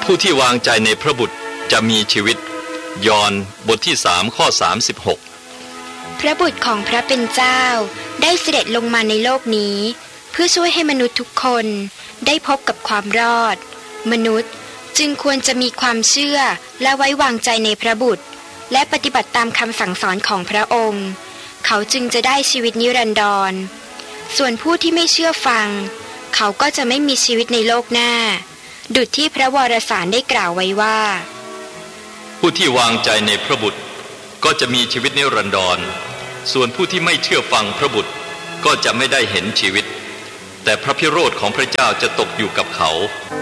ผู้ที่วางใจในพระบุตรจะมีชีวิตยอห์นบทที่3ข้อ36 พระบุตรของพระเป็นเจ้าได้เสด็จลงมาในโลกนี้เพื่อช่วยให้มนุษย์ทุกคนได้พบกับความรอดมนุษย์จึงควรจะมีความเชื่อและไว้วางใจในพระบุตรและปฏิบัติตามคำสั่งสอนของพระองค์เขาจึงจะได้ชีวิตนิรันดรส่วนผู้ที่ไม่เชื่อฟังเขาก็จะไม่มีชีวิตในโลกหน้าดุจที่พระวรสารได้กล่าวไว้ว่าผู้ที่วางใจในพระบุตรก็จะมีชีวิตนิรันดรส่วนผู้ที่ไม่เชื่อฟังพระบุตรก็จะไม่ได้เห็นชีวิตแต่พระพิโรธของพระเจ้าจะตกอยู่กับเขา